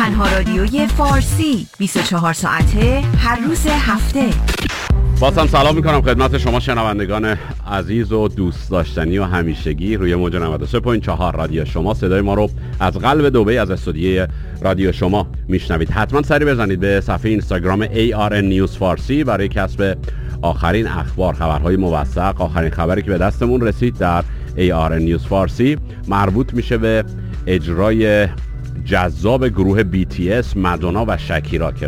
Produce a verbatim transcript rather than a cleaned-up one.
تنها رادیوی فارسی بیست و چهار ساعته هر روز هفته. بازم سلام میکنم خدمت شما شنوندگان عزیز و دوست داشتنی و همیشگی روی موج نود و سه و چهار رادیو شما. صدای ما رو از قلب دبی از استودیوی رادیو شما میشنوید. حتما سری بزنید به صفحه اینستاگرام ای آر ان نیوز فارسی برای کسب آخرین اخبار، خبرهای موثق. آخرین خبری که به دستمون رسید در ای آر ان نیوز فارسی مربوط میشه به اجرای جذاب گروه بی تی اس، مادونا و شاکیرا که